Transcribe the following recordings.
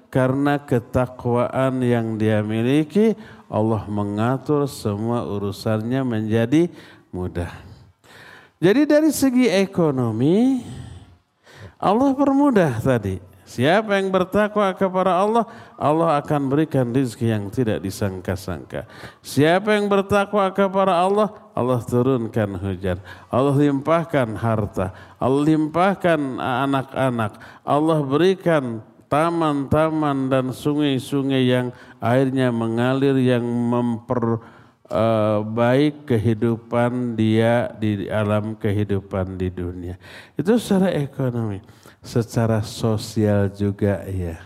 karena ketakwaan yang dia miliki, Allah mengatur semua urusannya menjadi mudah. Jadi dari segi ekonomi, Allah permudah tadi. Siapa yang bertakwa kepada Allah, Allah akan berikan rezeki yang tidak disangka-sangka. Siapa yang bertakwa kepada Allah, Allah turunkan hujan. Allah limpahkan harta. Allah limpahkan anak-anak. Allah berikan taman-taman dan sungai-sungai yang airnya mengalir, yang memperbaik kehidupan dia di alam kehidupan di dunia. Itu secara ekonomi. Secara sosial juga ya.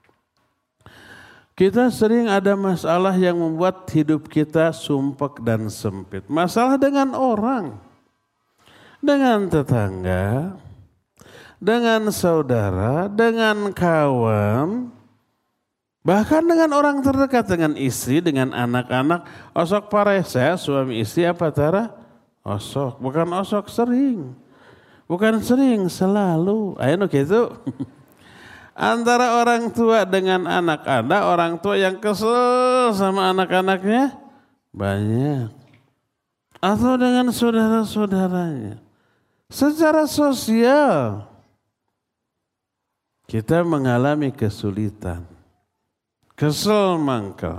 Kita sering ada masalah yang membuat hidup kita sumpek dan sempit. Masalah dengan orang, dengan tetangga, dengan saudara, dengan kawan, bahkan dengan orang terdekat, dengan istri, dengan anak-anak. Osok parese suami istri apa tara? Osok, bukan osok sering. Bukan sering, selalu. Ayo gitu. Antara orang tua dengan anak, ada orang tua yang kesel sama anak-anaknya banyak. Atau dengan saudara-saudaranya. Secara sosial kita mengalami kesulitan. Kesel mangkel.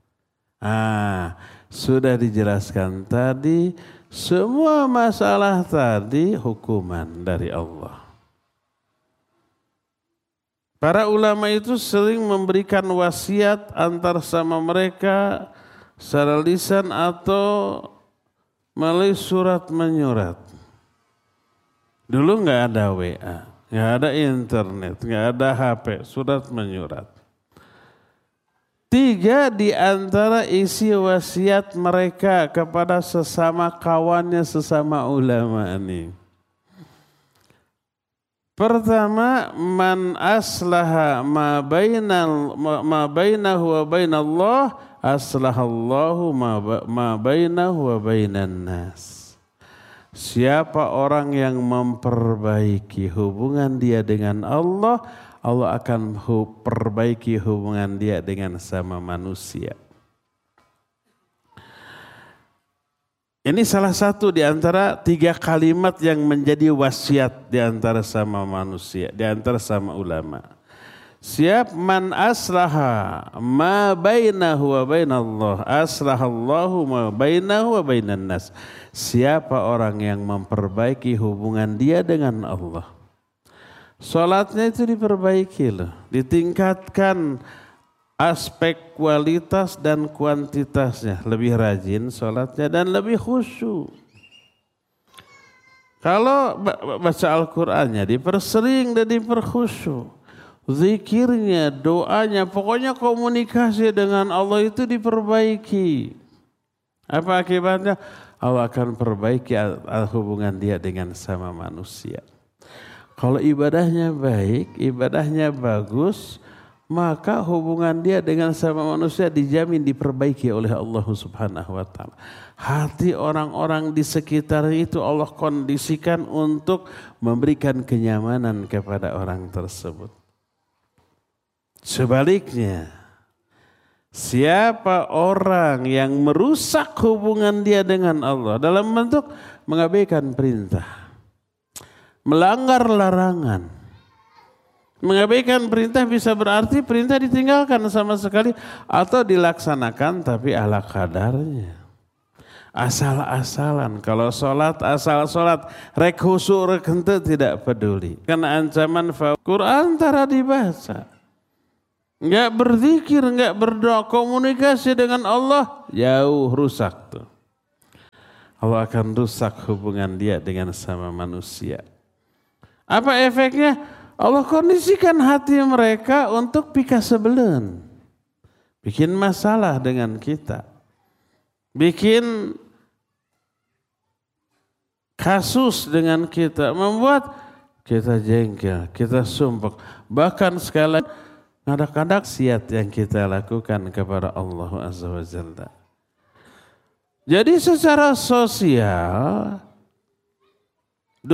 Sudah dijelaskan tadi. Semua masalah tadi hukuman dari Allah. Para ulama itu sering memberikan wasiat antar sama mereka secara lisan atau melalui surat menyurat. Dulu nggak ada WA, nggak ada internet, nggak ada HP, surat menyurat. 3 di antara isi wasiat mereka kepada sesama kawannya, sesama ulama ini. Pertama, man aslaha ma bainahu wa bainallah, aslahallahu ma bainahu wa bainan nas. Siapa orang yang memperbaiki hubungan dia dengan Allah, Allah akan perbaiki hubungan dia dengan sama manusia. Ini salah satu di antara 3 kalimat yang menjadi wasiat di antara sama manusia, di antara sama ulama. Siap man aslaha ma bainahu wa bainallah, aslahallahu ma bainahu wa bainan nas. Siapa orang yang memperbaiki hubungan dia dengan Allah. Salatnya itu diperbaiki loh, ditingkatkan aspek kualitas dan kuantitasnya, lebih rajin salatnya dan lebih khusyuk. Kalau baca Al-Qur'annya dipersering dan diperkhusyuk, zikirnya, doanya, pokoknya komunikasi dengan Allah itu diperbaiki. Apa akibatnya? Allah akan perbaiki hubungan dia dengan sama manusia. Kalau ibadahnya baik, ibadahnya bagus, maka hubungan dia dengan sama manusia dijamin diperbaiki oleh Allah Subhanahu wa taala. Hati orang-orang di sekitar itu Allah kondisikan untuk memberikan kenyamanan kepada orang tersebut. Sebaliknya, siapa orang yang merusak hubungan dia dengan Allah dalam bentuk mengabaikan perintah, melanggar larangan. Mengabaikan perintah bisa berarti perintah ditinggalkan sama sekali atau dilaksanakan tapi ala kadarnya. Asal-asalan. Kalau sholat asal sholat, rek khusyuk rek henteu tidak peduli. Karena ancaman Quran tara dibaca. Enggak berzikir, enggak berdoa, komunikasi dengan Allah jauh rusak tuh. Allah akan rusak hubungan dia dengan sama manusia. Apa efeknya? Allah kondisikan hati mereka untuk pika sebelen. Bikin masalah dengan kita. Bikin kasus dengan kita. Membuat kita jengkel, kita sumpek. Bahkan sekali kadang-kadang maksiat yang kita lakukan kepada Allah Azza wa Jalla. Jadi secara sosial,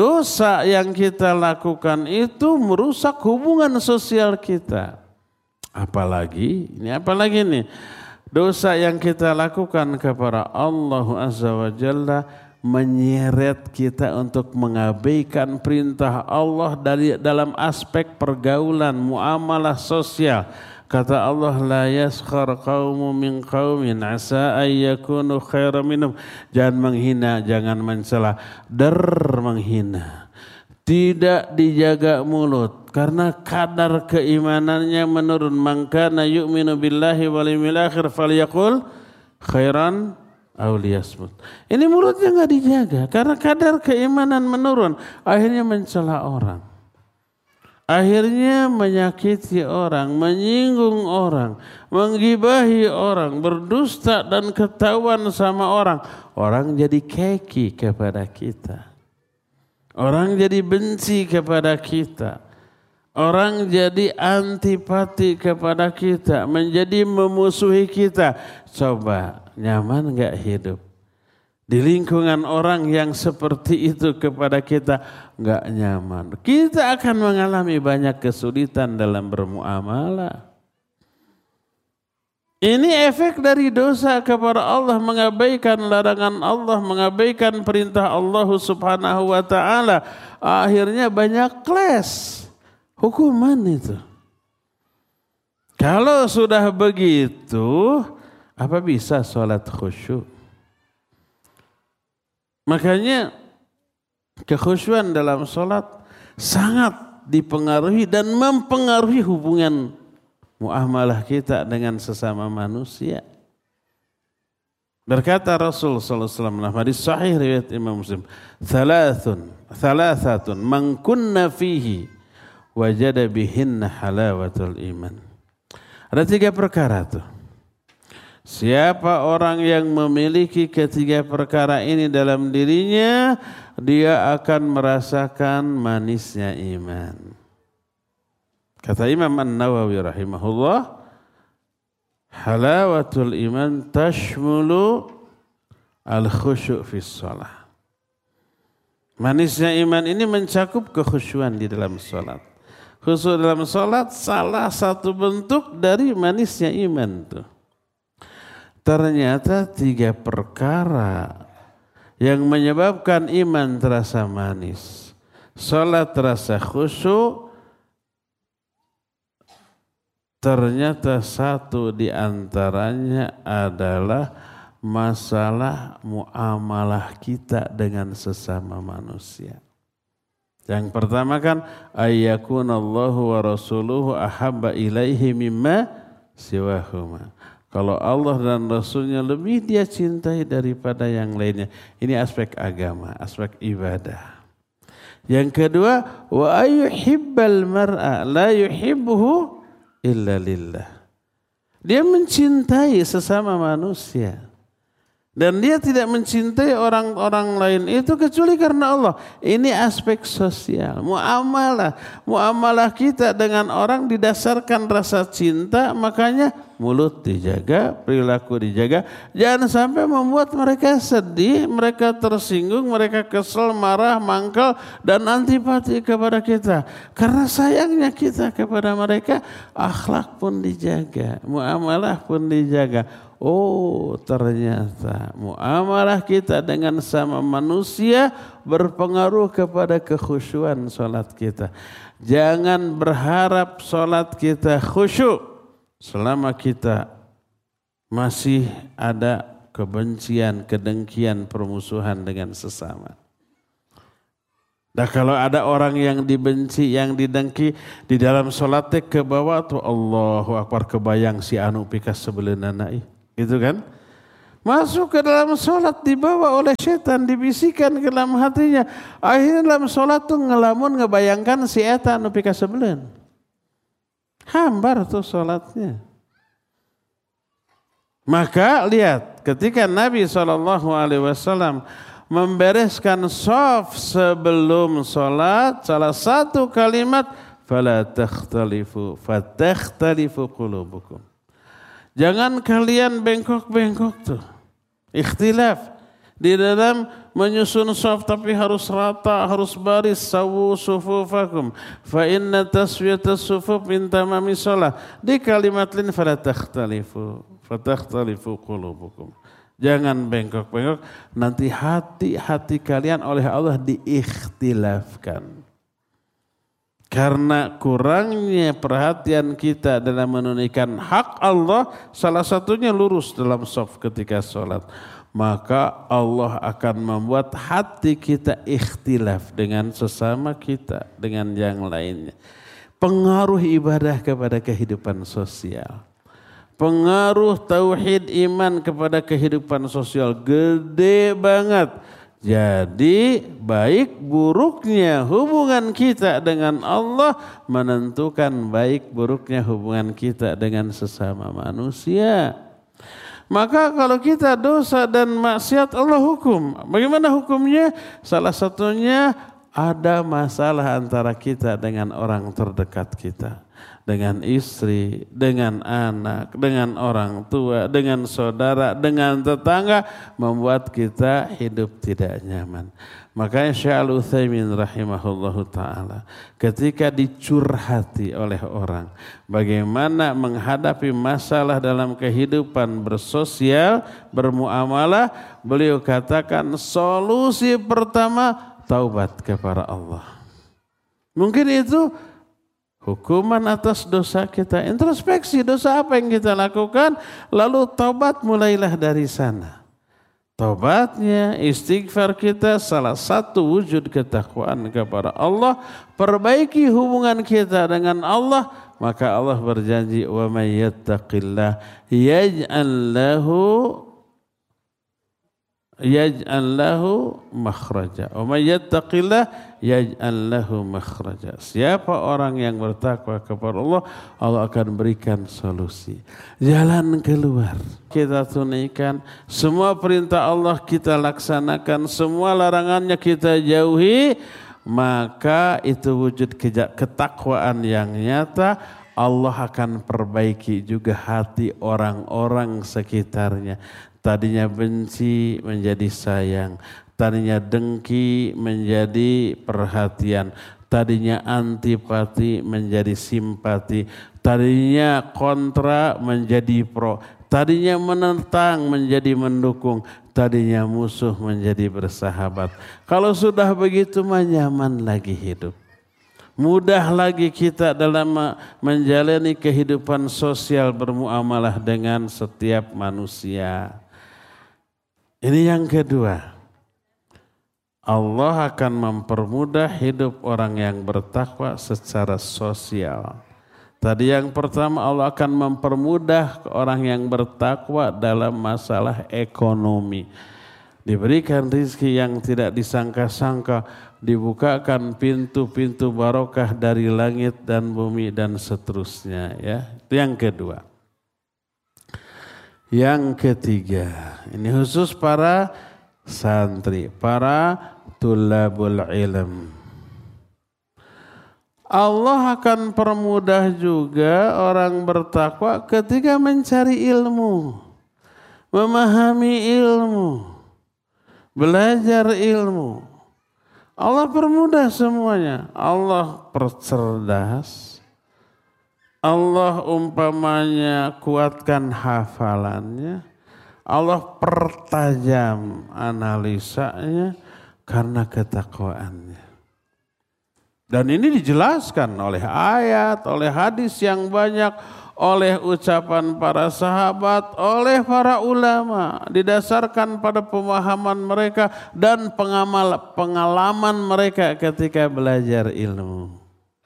dosa yang kita lakukan itu merusak hubungan sosial kita. Apalagi nih dosa yang kita lakukan kepada Allah Azza wa Jalla menyeret kita untuk mengabaikan perintah Allah dalam aspek pergaulan, muamalah sosial. Kata Allah, la yaskhar qaumun min qaumin asa ay yakunu khairan minhum. Jangan menghina, jangan mencela, menghina. Tidak dijaga mulut karena kadar keimanannya menurun. Man kana yu'minu billahi wal yawmil akhir falyaqul khairan aw liyasmut. Ini mulutnya enggak dijaga karena kadar keimanan menurun, akhirnya mencela orang. Akhirnya menyakiti orang, menyinggung orang, menggibahi orang, berdusta dan ketahuan sama orang. Orang jadi keki kepada kita. Orang jadi benci kepada kita. Orang jadi antipati kepada kita, menjadi memusuhi kita. Coba, nyaman enggak hidup? Di lingkungan orang yang seperti itu kepada kita enggak nyaman. Kita akan mengalami banyak kesulitan dalam bermuamalah. Ini efek dari dosa kepada Allah, mengabaikan larangan Allah, mengabaikan perintah Allah Subhanahu wa ta'ala. Akhirnya banyak kelas hukuman itu. Kalau sudah begitu, apa bisa sholat khusyuk? Makanya kekhusyuan dalam sholat sangat dipengaruhi dan mempengaruhi hubungan muamalah kita dengan sesama manusia. Berkata Rasul sallallahu alaihi wasallam dalam hadis sahih riwayat Imam Muslim, thalathatun man kunna fihi wajada bihinna halawatul iman. Ada 3 perkara tuh. Siapa orang yang memiliki ketiga perkara ini dalam dirinya, dia akan merasakan manisnya iman. Kata Imam An-Nawawi rahimahullah, halawatul iman tashmulu al-khusyu' fi shalah. Manisnya iman ini mencakup kekhusyuan di dalam salat. Khusyuk dalam salat salah satu bentuk dari manisnya iman tuh. Ternyata 3 perkara yang menyebabkan iman terasa manis. Salat terasa khusyuk. Ternyata satu di antaranya adalah masalah muamalah kita dengan sesama manusia. Yang pertama kan ayyakunallahu wa rasuluhu ahabba ilaihi mimma siwahuma. Kalau Allah dan Rasulnya lebih dia cintai daripada yang lainnya. Ini aspek agama, aspek ibadah. Yang kedua, wa ayyuhibbal mar'a la yuhibbuhu illa lillah. Dia mencintai sesama manusia. Dan dia tidak mencintai orang-orang lain itu kecuali karena Allah. Ini aspek sosial, muamalah. Muamalah kita dengan orang didasarkan rasa cinta, makanya mulut dijaga, perilaku dijaga. Jangan sampai membuat mereka sedih, mereka tersinggung, mereka kesel, marah, mangkal, dan antipati kepada kita. Karena sayangnya kita kepada mereka, akhlak pun dijaga, muamalah pun dijaga. Oh, ternyata muamalah kita dengan sama manusia berpengaruh kepada kekhusyuan salat kita. Jangan berharap salat kita khusyuk selama kita masih ada kebencian, kedengkian, permusuhan dengan sesama. Nah, kalau ada orang yang dibenci, yang didengki di dalam salatnya ke bawah tuh Allahu Akbar, kebayang si anu pikas sebelenana gitu kan? Masuk ke dalam sholat dibawa oleh setan, dibisikkan ke dalam hatinya. Akhirnya dalam sholat tuh ngelamun ngebayangkan si eta anu pika sebelen. Hambar tuh sholatnya. Maka lihat ketika Nabi SAW membereskan shaf sebelum sholat, salah satu kalimat fala takhtalifu fatakhtalifu qulubukum. Jangan kalian bengkok-bengkok tuh. Ikhtilaf. Di dalam menyusun shaf tapi harus rata, harus baris. Sawu sufufakum fa inna taswiyatas sufuf min tamami shalah. Di kalimat lain fala takhtalifu qulubukum. Jangan bengkok-bengkok, nanti hati kalian oleh Allah diikhtilafkan. Karena kurangnya perhatian kita dalam menunaikan hak Allah, salah satunya lurus dalam shaf ketika sholat. Maka Allah akan membuat hati kita ikhtilaf dengan sesama kita, dengan yang lainnya. Pengaruh ibadah kepada kehidupan sosial. Pengaruh tauhid iman kepada kehidupan sosial gede banget. Jadi baik buruknya hubungan kita dengan Allah menentukan baik buruknya hubungan kita dengan sesama manusia. Maka kalau kita dosa dan maksiat Allah hukum. Bagaimana hukumnya? Salah satunya ada masalah antara kita dengan orang terdekat kita. Dengan istri, dengan anak, dengan orang tua, dengan saudara, dengan tetangga. Membuat kita hidup tidak nyaman. Makanya Syekh Al-Utsaimin rahimahullahu ta'ala ketika dicurhati oleh orang bagaimana menghadapi masalah dalam kehidupan bersosial, bermuamalah, beliau katakan solusi pertama taubat kepada Allah. Mungkin itu hukuman atas dosa kita, introspeksi dosa apa yang kita lakukan, lalu taubat mulailah dari sana. Taubatnya, istighfar kita salah satu wujud ketakwaan kepada Allah. Perbaiki hubungan kita dengan Allah. Maka Allah berjanji, wa may yattaqillah yaj'al lahu makhraja. Wa may yattaqillah yaj'al lahu makhraja. Siapa orang yang bertakwa kepada Allah, Allah akan berikan solusi, jalan keluar. Kita tunaikan semua perintah Allah, kita laksanakan semua larangannya kita jauhi, maka itu wujud ketakwaan yang nyata. Allah akan perbaiki juga hati orang-orang sekitarnya. Tadinya benci menjadi sayang, tadinya dengki menjadi perhatian, tadinya antipati menjadi simpati, tadinya kontra menjadi pro, tadinya menentang menjadi mendukung, tadinya musuh menjadi bersahabat. Kalau sudah begitu mah nyaman lagi hidup. Mudah lagi kita dalam menjalani kehidupan sosial, bermuamalah dengan setiap manusia. Ini yang kedua. Allah akan mempermudah hidup orang yang bertakwa secara sosial. Tadi yang pertama, Allah akan mempermudah orang yang bertakwa dalam masalah ekonomi. Diberikan rezeki yang tidak disangka-sangka, dibukakan pintu-pintu barokah dari langit dan bumi dan seterusnya. Ya, itu yang kedua. Yang ketiga, ini khusus para santri, para tulabul ilm. Allah akan permudah juga orang bertakwa ketika mencari ilmu, memahami ilmu, belajar ilmu. Allah permudah semuanya. Allah percerdas. Allah umpamanya kuatkan hafalannya. Allah pertajam analisanya karena ketakwaannya. Dan ini dijelaskan oleh ayat, oleh hadis yang banyak, oleh ucapan para sahabat, oleh para ulama, didasarkan pada pemahaman mereka dan pengalaman mereka ketika belajar ilmu.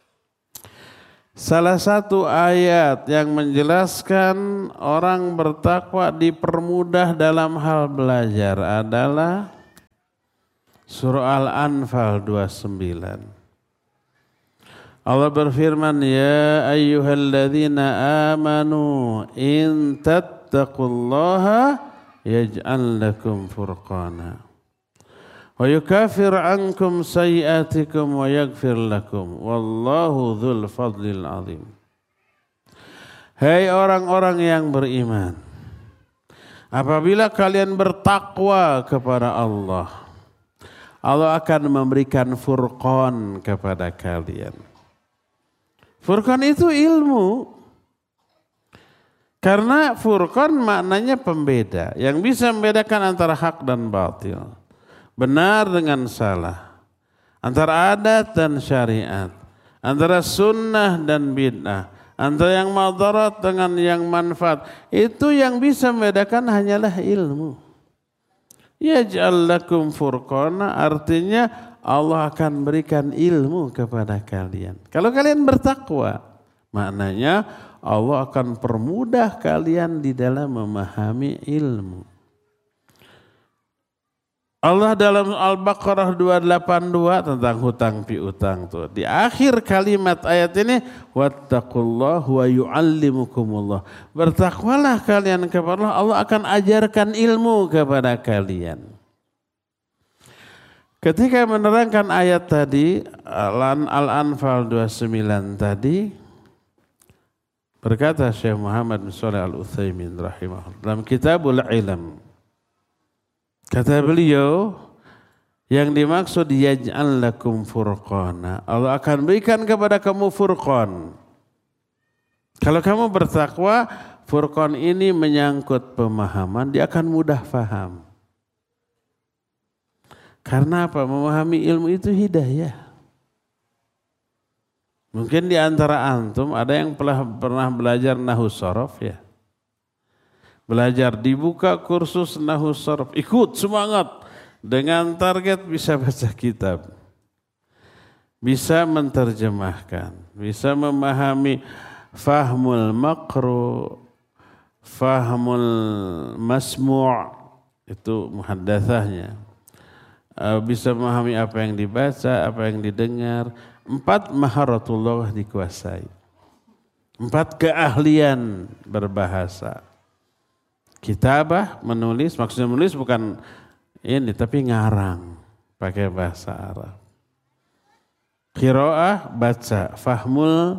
Salah satu ayat yang menjelaskan orang bertakwa dipermudah dalam hal belajar adalah surah Al-Anfal 29. Allah berfirman, ya ayyuhalladzina amanu in tattaqullaha yaj'al lakum furqana wa yukafir ankum sayiatikum wa yaghfir lakum wallahu dzul fadlil azim. Hai orang-orang yang beriman, Apabila kalian bertakwa kepada Allah, Allah akan memberikan furqan kepada kalian. Furqan itu ilmu. Karena furqan maknanya pembeda. Yang bisa membedakan antara hak dan batil. Benar dengan salah. Antara adat dan syariat. Antara sunnah dan bid'ah. Antara yang madarat dengan yang manfaat. Itu yang bisa membedakan hanyalah ilmu. Yaj'al lakum furqana artinya Allah akan berikan ilmu kepada kalian. Kalau kalian bertakwa, maknanya Allah akan permudah kalian di dalam memahami ilmu. Allah dalam Al-Baqarah 282 tentang hutang piutang tuh. Di akhir kalimat ayat ini, wattaqullah wa yu'allimukumullah. Bertakwalah kalian kepada Allah, Allah akan ajarkan ilmu kepada kalian. Ketika menerangkan ayat tadi, Al-Anfal 29 tadi, berkata Syekh Muhammad bin Shalih Al-Utsaimin rahimahullah dalam Kitabul Ilm. Kata beliau, yang dimaksud yaj'al lakum furqana, Allah akan berikan kepada kamu furqan. Kalau kamu bertakwa, furqan ini menyangkut pemahaman, dia akan mudah faham. Karena apa? Memahami ilmu itu hidayah. Mungkin di antara antum ada yang pernah belajar nahwu shorof ya. Belajar dibuka kursus nahwu shorof, ikut semangat dengan target bisa baca kitab, bisa menterjemahkan, bisa memahami fahmul maqru, fahmul masmu' itu muhaddatsahnya, bisa memahami apa yang dibaca, apa yang didengar. 4 maharatullah dikuasai, 4 keahlian berbahasa. Kitabah, menulis, maksudnya menulis bukan ini tapi ngarang pakai bahasa Arab. Qiraah, baca, fahmul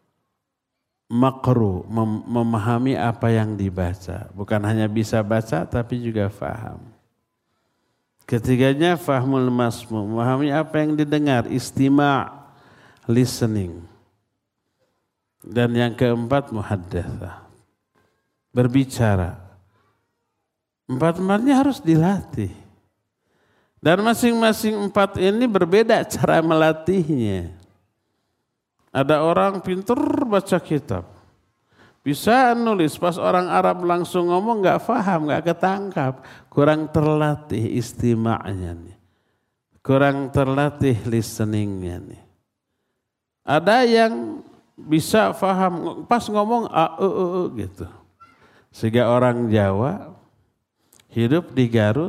maqru, memahami apa yang dibaca, bukan hanya bisa baca tapi juga faham. Ketiganya fahmul masmu, memahami apa yang didengar, istima', listening. Dan yang keempat muhaddatsah, berbicara. 4-4-nya harus dilatih. Dan masing-masing 4 ini berbeda cara melatihnya. Ada orang pintar baca kitab, bisa nulis, pas orang Arab langsung ngomong gak paham, gak ketangkap. Kurang terlatih istima'nya nih. Kurang terlatih listeningnya nih. Ada yang bisa paham, pas ngomong gitu. Sehingga orang Jawa hidup di Garut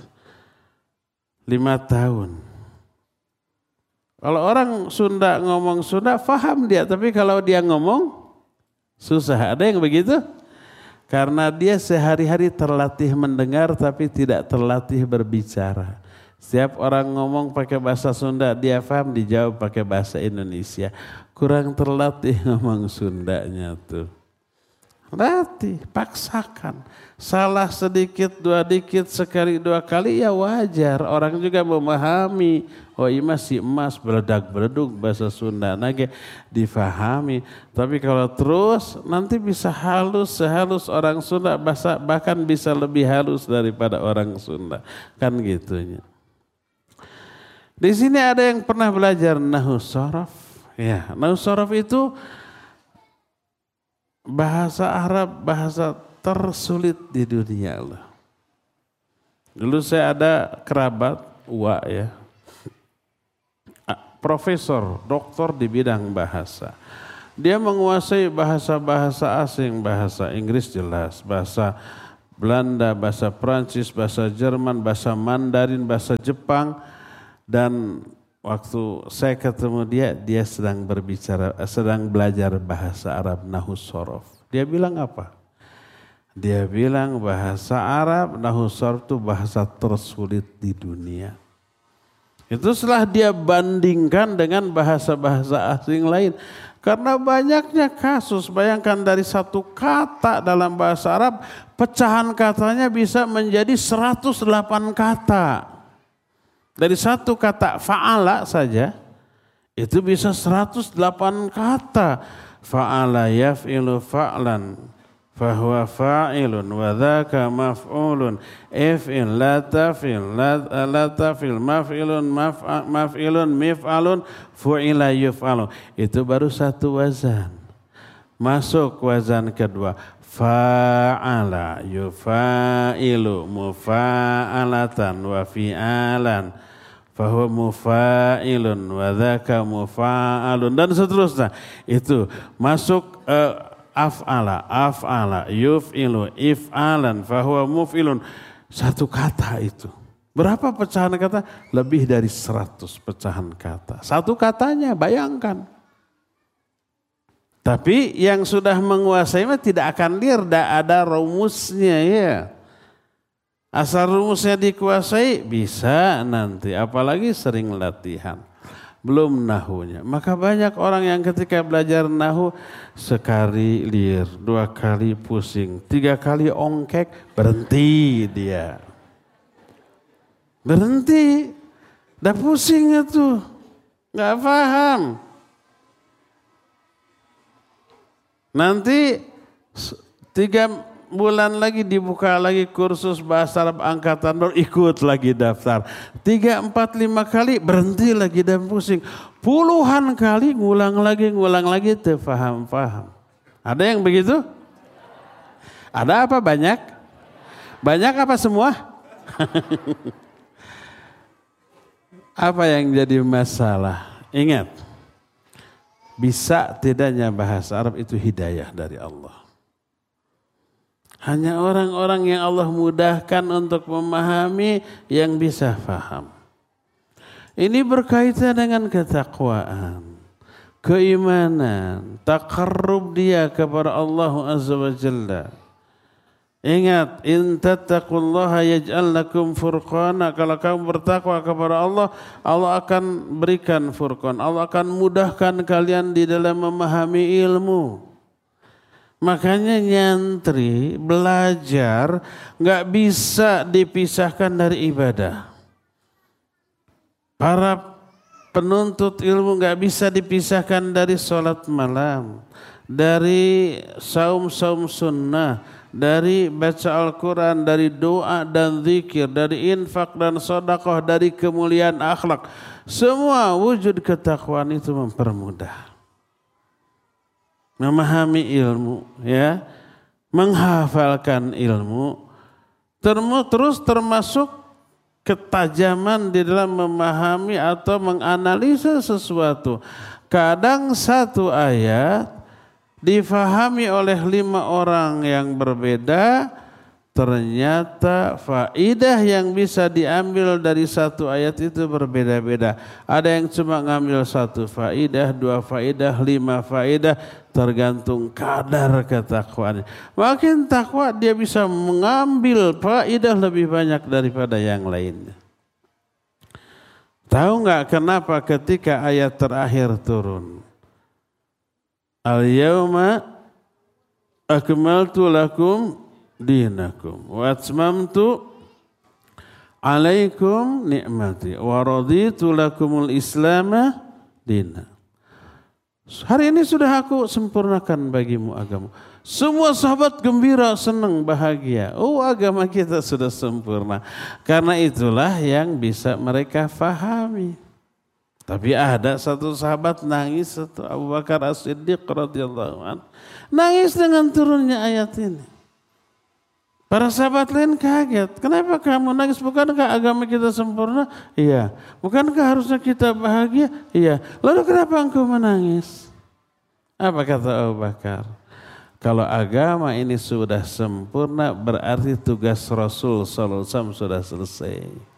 5 tahun. Kalau orang Sunda ngomong Sunda, paham dia. Tapi kalau dia ngomong, susah. Ada yang begitu? Karena dia sehari-hari terlatih mendengar, tapi tidak terlatih berbicara. Setiap orang ngomong pakai bahasa Sunda, dia paham, dijawab pakai bahasa Indonesia. Kurang terlatih ngomong Sundanya tuh. Latih, paksakan. Salah sedikit, 2 dikit, sekali 2 kali ya wajar. Orang juga memahami. Oh ini masih emas, beledak-beleduk bahasa Sunda. Nage difahami. Tapi kalau terus nanti bisa halus, sehalus orang Sunda. Bahkan bisa lebih halus daripada orang Sunda. Kan gitunya. Di sini ada yang pernah belajar nahwu shorof. Ya, nahwu shorof itu bahasa Arab, bahasa tersulit di dunia Allah. Dulu saya ada kerabat, ya, profesor, doktor di bidang bahasa. Dia menguasai bahasa-bahasa asing, bahasa Inggris jelas, bahasa Belanda, bahasa Prancis, bahasa Jerman, bahasa Mandarin, bahasa Jepang. Dan waktu saya ketemu dia sedang belajar bahasa Arab nahwu shorof. Dia bilang apa? Dia bilang bahasa Arab nahwu shorof itu bahasa tersulit di dunia. Itu setelah dia bandingkan dengan bahasa-bahasa asing lain. Karena banyaknya kasus, bayangkan dari satu kata dalam bahasa Arab, pecahan katanya bisa menjadi 108 kata. Dari satu kata fa'ala saja, itu bisa 108 kata. Fa'ala yaf'ilu fa'lan, fahuwa fa'ilun, wa dhaka maf'ulun, if'il, la taf'il, la taf'il, maf'ilun, mif'alun, fu'ila yuf'alu. Itu baru satu wazan. Masuk wazan kedua. Fa'ala yufa'ilu mufa'alatan wa fi'alan. Fahuwa mufa'ilun wa dhaka mufa'alun. Dan seterusnya. Itu masuk af'ala, yuf'ilu, if'alan, fahuwa muf'ilun. Satu kata itu. Berapa pecahan kata? Lebih dari 100 pecahan kata. Satu katanya, bayangkan. Tapi yang sudah menguasai tidak akan tidak ada rumusnya ya. Asal rumusnya dikuasai bisa nanti, apalagi sering latihan. Belum nahunya. Maka banyak orang yang ketika belajar nahu sekali lir, 2 kali pusing, 3 kali ongkek, berhenti dia. Berhenti. Udah pusing itu. Gak paham. Nanti 3 bulan lagi dibuka lagi kursus bahasa Arab angkatan baru, ikut lagi daftar. 3, 4, 5 kali berhenti lagi dan pusing. Puluhan kali ngulang lagi terfaham-faham. Ada yang begitu? Ada apa banyak? Banyak apa semua? Apa yang jadi masalah? Ingat, bisa tidaknya bahasa Arab itu hidayah dari Allah. Hanya orang-orang yang Allah mudahkan untuk memahami yang bisa faham. Ini berkaitan dengan ketakwaan, keimanan, taqarrub dia kepada Allah Azza wa Jalla. Ingat, in tattaqullaha yaj'al lakum furqana. Kalau kamu bertakwa kepada Allah, Allah akan berikan furqan. Allah akan mudahkan kalian di dalam memahami ilmu. Makanya nyantri, belajar gak bisa dipisahkan dari ibadah. Para penuntut ilmu gak bisa dipisahkan dari sholat malam, dari saum-saum sunnah, dari baca Al-Quran, dari doa dan zikir, dari infak dan sedekah, dari kemuliaan akhlak. Semua wujud ketakwaan itu mempermudah. Memahami ilmu, ya, menghafalkan ilmu, terus termasuk ketajaman di dalam memahami atau menganalisa sesuatu. Kadang satu ayat difahami oleh 5 orang yang berbeda, ternyata faidah yang bisa diambil dari satu ayat itu berbeda-beda. Ada yang cuma ngambil 1 faidah, 2 faidah, 5 faidah, tergantung kadar ketakwaannya. Makin takwa dia bisa mengambil faidah lebih banyak daripada yang lainnya. Tahu nggak kenapa ketika ayat terakhir turun? Al-yawma akmaltu lakum dinakum wa atmamtu alaikum ni'mati wa raditu lakumul islama dina. Hari ini sudah aku sempurnakan bagimu agama. Semua sahabat gembira, senang, bahagia. Oh, agama kita sudah sempurna. Karena itulah yang bisa mereka fahami. Tapi ada satu sahabat nangis, satu Abu Bakar As-Siddiq radhiyallahu anhu, nangis dengan turunnya ayat ini. Para sahabat lain kaget. Kenapa kamu nangis? Bukankah agama kita sempurna? Iya. Bukankah harusnya kita bahagia? Iya. Lalu kenapa engkau menangis? Apa kata Abu Bakar? Kalau agama ini sudah sempurna, berarti tugas Rasul sallallahu alaihi wasallam sudah selesai.